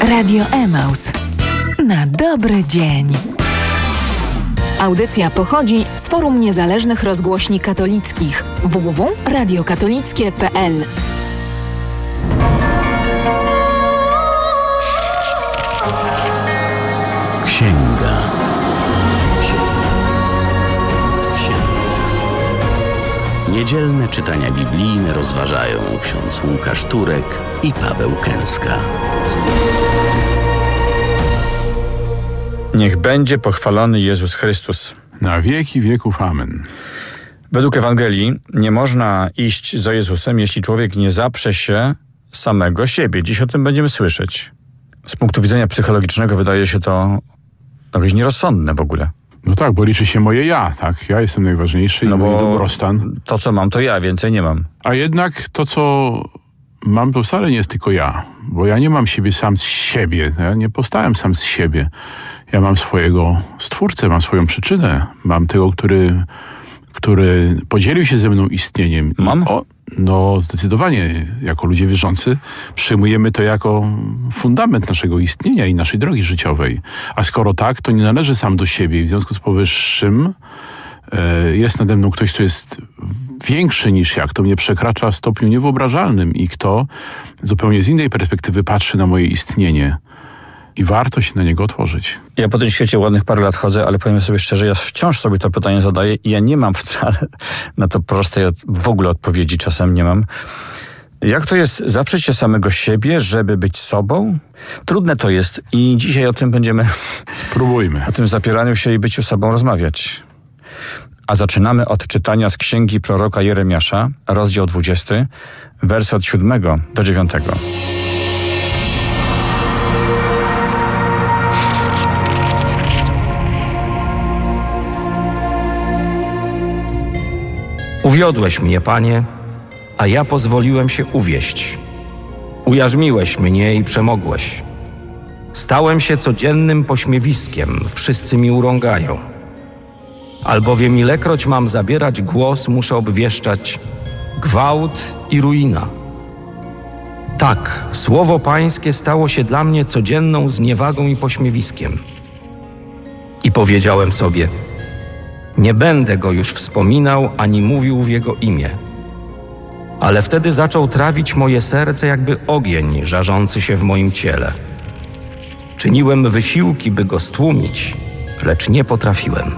Radio Emaus. Na dobry dzień. Audycja pochodzi z Forum Niezależnych Rozgłośni Katolickich www.radiokatolickie.pl. Księga. Niedzielne czytania biblijne rozważają ksiądz Łukasz Turek i Paweł Kęska. Niech będzie pochwalony Jezus Chrystus. Na wieki wieków. Amen. Według Ewangelii nie można iść za Jezusem, jeśli człowiek nie zaprze się samego siebie. Dziś o tym będziemy słyszeć. Z punktu widzenia psychologicznego wydaje się to jakieś nierozsądne w ogóle. No tak, bo liczy się moje ja, tak? Ja jestem najważniejszy i mój dobrostan. To, co mam, to ja, więcej nie mam. A jednak to, co mam, to wcale nie jest tylko ja. Bo ja nie mam siebie sam z siebie. Ja nie powstałem sam z siebie. Ja mam swojego Stwórcę, mam swoją przyczynę. Mam tego, który podzielił się ze mną istnieniem. Mam? No zdecydowanie, jako ludzie wierzący przyjmujemy to jako fundament naszego istnienia i naszej drogi życiowej. A skoro tak, to nie należy sam do siebie. W związku z powyższym jest nade mną ktoś, kto jest większy niż ja, kto mnie przekracza w stopniu niewyobrażalnym i kto zupełnie z innej perspektywy patrzy na moje istnienie. I warto się na niego otworzyć. Ja po tym świecie ładnych parę lat chodzę, ale powiem sobie szczerze, ja wciąż sobie to pytanie zadaję i ja nie mam wcale na to prostej w ogóle odpowiedzi, czasem nie mam. Jak to jest zaprzeć się samego siebie, żeby być sobą? Trudne to jest i dzisiaj o tym będziemy... Spróbujmy. O tym zapieraniu się i byciu sobą rozmawiać. A zaczynamy od czytania z księgi proroka Jeremiasza, rozdział 20, wersy od 7 do 9. Uwiodłeś mnie, Panie, a ja pozwoliłem się uwieść. Ujarzmiłeś mnie i przemogłeś. Stałem się codziennym pośmiewiskiem, wszyscy mi urągają. Albowiem ilekroć mam zabierać głos, muszę obwieszczać gwałt i ruina. Tak, słowo Pańskie stało się dla mnie codzienną zniewagą i pośmiewiskiem. I powiedziałem sobie: nie będę go już wspominał, ani mówił w jego imię. Ale wtedy zaczął trawić moje serce jakby ogień żarzący się w moim ciele. Czyniłem wysiłki, by go stłumić, lecz nie potrafiłem.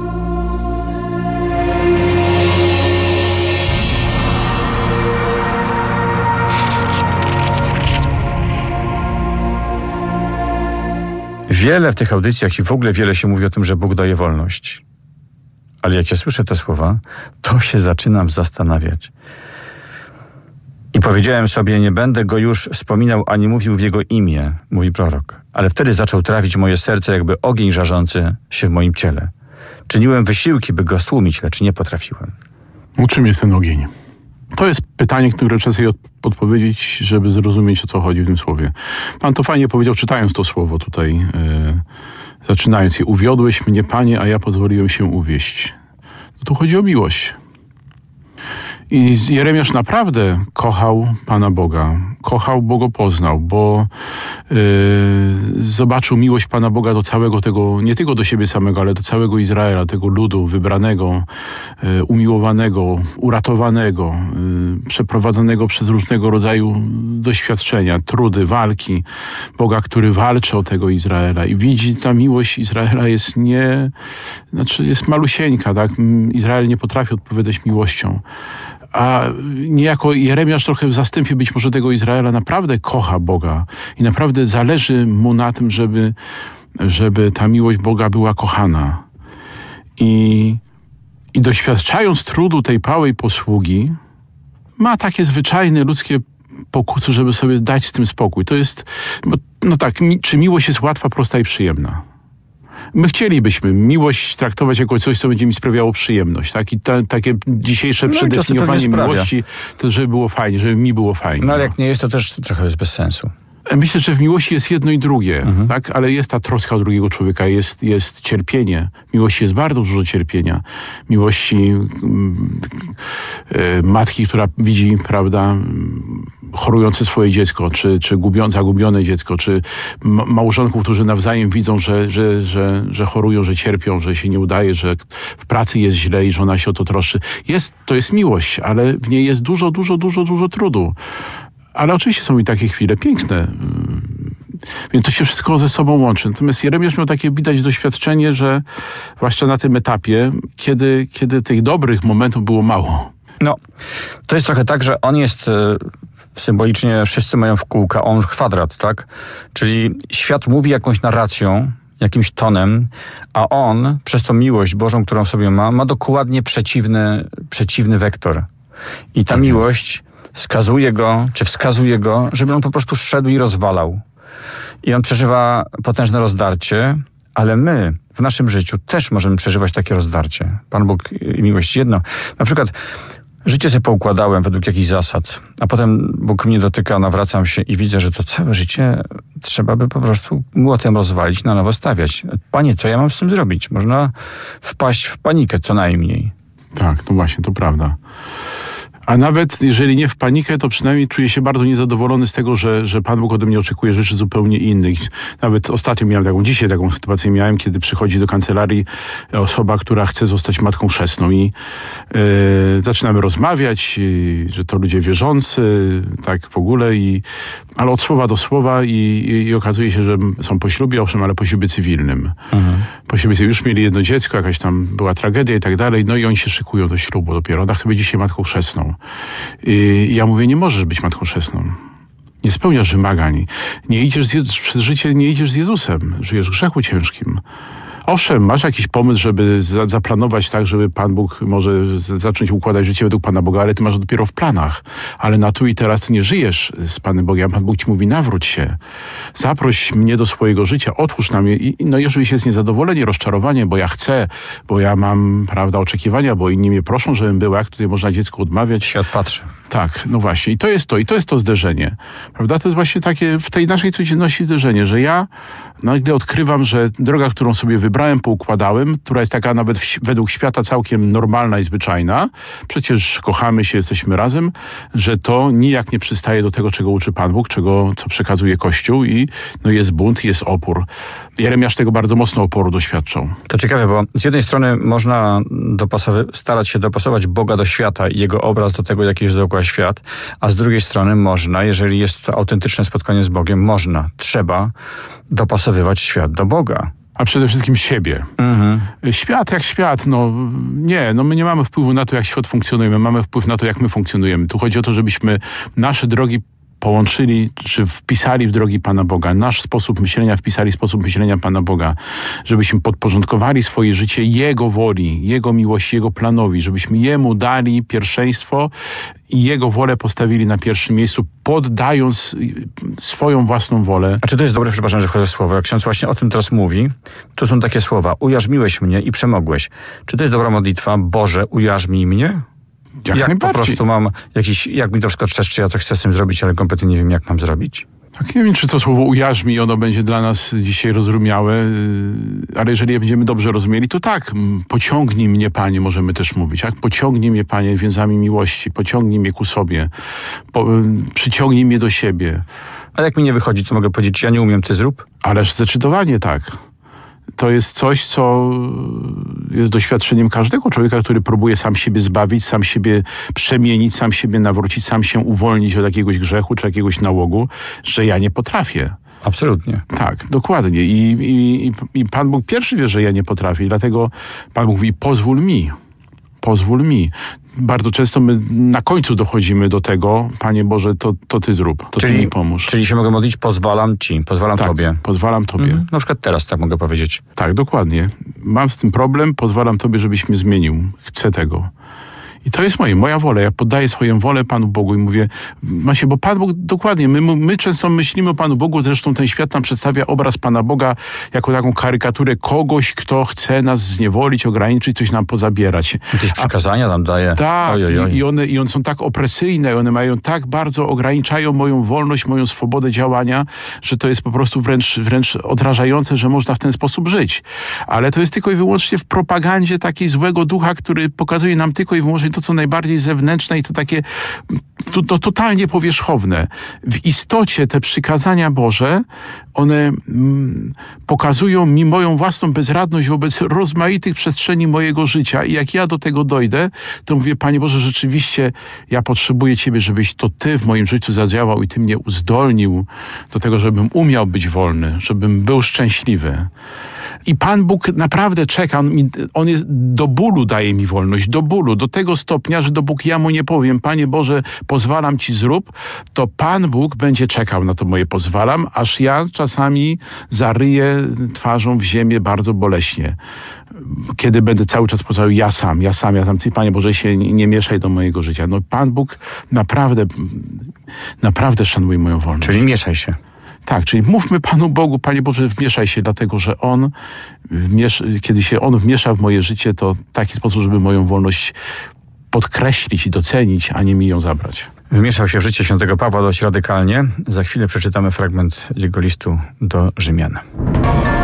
Wiele w tych audycjach i w ogóle wiele się mówi o tym, że Bóg daje wolność. Ale jak ja słyszę te słowa, to się zaczynam zastanawiać. I powiedziałem sobie, nie będę go już wspominał, ani mówił w jego imię, mówi prorok. Ale wtedy zaczął trawić moje serce jakby ogień żarzący się w moim ciele. Czyniłem wysiłki, by go stłumić, lecz nie potrafiłem. O czym jest ten ogień? To jest pytanie, które trzeba sobie odpowiedzieć, żeby zrozumieć, o co chodzi w tym słowie. Pan to fajnie powiedział, czytając to słowo tutaj, zaczynając je. Uwiodłeś mnie, Panie, a ja pozwoliłem się uwieść. No tu chodzi o miłość. I Jeremiasz naprawdę kochał Pana Boga. Kochał, bo go poznał, bo zobaczył miłość Pana Boga do całego tego, nie tylko do siebie samego, ale do całego Izraela, tego ludu wybranego, umiłowanego, uratowanego, przeprowadzonego przez różnego rodzaju doświadczenia, trudy, walki. Boga, który walczy o tego Izraela i widzi, ta miłość Izraela jest jest malusieńka, tak? Izrael nie potrafi odpowiadać miłością. A niejako Jeremiasz trochę w zastępie być może tego Izraela naprawdę kocha Boga i naprawdę zależy mu na tym, żeby ta miłość Boga była kochana. I doświadczając trudu tej pałej posługi, ma takie zwyczajne ludzkie pokusy, żeby sobie dać z tym spokój. To jest, czy miłość jest łatwa, prosta i przyjemna? My chcielibyśmy miłość traktować jako coś, co będzie mi sprawiało przyjemność, tak? I takie dzisiejsze przedefiniowanie miłości, to żeby było fajnie, żeby mi było fajnie. No ale jak nie jest, to też trochę jest bez sensu. Myślę, że w miłości jest jedno i drugie, tak? Ale jest ta troska o drugiego człowieka, jest cierpienie. W miłości jest bardzo dużo cierpienia. Miłości matki, która widzi, prawda, chorujące swoje dziecko, czy zagubione dziecko, czy małżonków, którzy nawzajem widzą, że chorują, że cierpią, że się nie udaje, że w pracy jest źle i żona się o to troszczy. To jest miłość, ale w niej jest dużo trudu. Ale oczywiście są i takie chwile piękne. Więc to się wszystko ze sobą łączy. Natomiast Jeremiasz miał takie, widać, doświadczenie, że zwłaszcza na tym etapie, kiedy tych dobrych momentów było mało. No, to jest trochę tak, że on jest symbolicznie, wszyscy mają w kółka, on w kwadrat, tak? Czyli świat mówi jakąś narracją, jakimś tonem, a on przez tą miłość Bożą, którą sobie ma dokładnie przeciwny wektor. I ta miłość wskazuje go, żeby on po prostu szedł i rozwalał. I on przeżywa potężne rozdarcie, ale my w naszym życiu też możemy przeżywać takie rozdarcie. Pan Bóg i miłość jedno. Na przykład życie sobie poukładałem według jakichś zasad, a potem Bóg mnie dotyka, nawracam się i widzę, że to całe życie trzeba by po prostu młotem rozwalić, na nowo stawiać. Panie, co ja mam z tym zrobić? Można wpaść w panikę co najmniej. Tak, no właśnie, to prawda. A nawet jeżeli nie w panikę, to przynajmniej czuję się bardzo niezadowolony z tego, że Pan Bóg ode mnie oczekuje rzeczy zupełnie innych. Nawet ostatnio dzisiaj taką sytuację miałem, kiedy przychodzi do kancelarii osoba, która chce zostać matką chrzestną i zaczynamy rozmawiać, że to ludzie wierzący, tak w ogóle, ale od słowa do słowa i okazuje się, że są po ślubie, owszem, ale po ślubie cywilnym. Po ślubie cywilnym już mieli jedno dziecko, jakaś tam była tragedia i tak dalej, no i oni się szykują do ślubu dopiero. Ona chce być dzisiaj matką chrzestną. I ja mówię, nie możesz być matką chrzestną. Nie spełniasz wymagań. Nie idziesz przez życie, nie idziesz z Jezusem. Żyjesz w grzechu ciężkim. Owszem, masz jakiś pomysł, żeby zaplanować tak, żeby Pan Bóg może zacząć układać życie według Pana Boga, ale ty masz dopiero w planach. Ale na tu i teraz ty nie żyjesz z Panem Bogiem. Pan Bóg ci mówi, nawróć się. Zaproś mnie do swojego życia, otwórz na mnie. No jeżeli jest niezadowolenie, rozczarowanie, bo ja chcę, bo ja mam, prawda, oczekiwania, bo inni mnie proszą, żebym była, jak tutaj można dziecku odmawiać. Świat patrzy. Tak, no właśnie. I to jest to zderzenie. Prawda? To jest właśnie takie w tej naszej codzienności zderzenie, że ja nagle odkrywam, że droga, którą sobie wybrałem, poukładałem, która jest taka nawet według świata całkiem normalna i zwyczajna, przecież kochamy się, jesteśmy razem, że to nijak nie przystaje do tego, czego uczy Pan Bóg, co przekazuje Kościół i no jest bunt, jest opór. Jeremiasz tego bardzo mocno oporu doświadczał. To ciekawe, bo z jednej strony można starać się dopasować Boga do świata i jego obraz do tego, jaki jest dookoła świat, a z drugiej strony można, jeżeli jest to autentyczne spotkanie z Bogiem, trzeba dopasowywać świat do Boga. A przede wszystkim siebie. Świat jak świat, my nie mamy wpływu na to, jak świat funkcjonuje, my mamy wpływ na to, jak my funkcjonujemy. Tu chodzi o to, żebyśmy nasze drogi połączyli, czy wpisali w drogi Pana Boga. Nasz sposób myślenia wpisali w sposób myślenia Pana Boga. Żebyśmy podporządkowali swoje życie Jego woli, Jego miłości, Jego planowi. Żebyśmy Jemu dali pierwszeństwo i Jego wolę postawili na pierwszym miejscu, poddając swoją własną wolę. A czy to jest dobre, przepraszam, że wchodzę w słowo, jak ksiądz właśnie o tym teraz mówi, to są takie słowa: ujarzmiłeś mnie i przemogłeś. Czy to jest dobra modlitwa? Boże, ujarzmij mnie? Jak po prostu mam jak mi to wszystko trzeszczy, ja to chcę z tym zrobić, ale kompletnie nie wiem, jak mam zrobić. Tak, nie wiem, czy to słowo ujarzmi, ono będzie dla nas dzisiaj zrozumiałe, ale jeżeli je będziemy dobrze rozumieli, to tak, pociągnij mnie, Panie, możemy też mówić, tak? Pociągnij mnie, Panie, więzami miłości, pociągnij mnie ku sobie, przyciągnij mnie do siebie. A jak mi nie wychodzi, to mogę powiedzieć, ja nie umiem, ty zrób? Ależ zdecydowanie tak. To jest coś, co jest doświadczeniem każdego człowieka, który próbuje sam siebie zbawić, sam siebie przemienić, sam siebie nawrócić, sam się uwolnić od jakiegoś grzechu czy jakiegoś nałogu, że ja nie potrafię. Absolutnie. Tak, dokładnie. I Pan Bóg pierwszy wie, że ja nie potrafię. Dlatego Pan Bóg mówi, pozwól mi. Bardzo często my na końcu dochodzimy do tego, Panie Boże, to Ty zrób, Ty mi pomóż. Czyli się mogę modlić, pozwalam Tobie. Pozwalam Tobie. Na przykład teraz tak mogę powiedzieć. Tak, dokładnie. Mam z tym problem, pozwalam Tobie, żebyś mnie zmienił. Chcę tego. I to jest moja wola. Ja poddaję swoją wolę Panu Bogu i mówię, właśnie, bo Pan Bóg, dokładnie, my często myślimy o Panu Bogu, zresztą ten świat nam przedstawia obraz Pana Boga jako taką karykaturę kogoś, kto chce nas zniewolić, ograniczyć, coś nam pozabierać. Jakieś przykazania nam daje. Tak, Ojojoj. i one są tak opresyjne, one mają tak bardzo, ograniczają moją wolność, moją swobodę działania, że to jest po prostu wręcz odrażające, że można w ten sposób żyć. Ale to jest tylko i wyłącznie w propagandzie takiej złego ducha, który pokazuje nam tylko i wyłącznie to, co najbardziej zewnętrzne i to takie to totalnie powierzchowne. W istocie te przykazania Boże, one pokazują mi moją własną bezradność wobec rozmaitych przestrzeni mojego życia i jak ja do tego dojdę, to mówię, Panie Boże, rzeczywiście ja potrzebuję Ciebie, żebyś to Ty w moim życiu zadziałał i Ty mnie uzdolnił do tego, żebym umiał być wolny, żebym był szczęśliwy. I Pan Bóg naprawdę czeka, On jest, do bólu daje mi wolność, do bólu, do tego stopnia, że dopóki ja Mu nie powiem, Panie Boże, pozwalam Ci zrób, to Pan Bóg będzie czekał na to moje pozwalam, aż ja czasami zaryję twarzą w ziemię bardzo boleśnie. Kiedy będę cały czas powtarzał, ja sam, Ty, Panie Boże, się nie mieszaj do mojego życia. No Pan Bóg naprawdę szanuje moją wolność. Czyli mieszaj się. Tak, czyli mówmy Panu Bogu, Panie Boże, wmieszaj się, dlatego że kiedy się On wmiesza w moje życie, to w taki sposób, żeby moją wolność podkreślić i docenić, a nie mi ją zabrać. Wmieszał się w życie świętego Pawła dość radykalnie. Za chwilę przeczytamy fragment jego listu do Rzymian.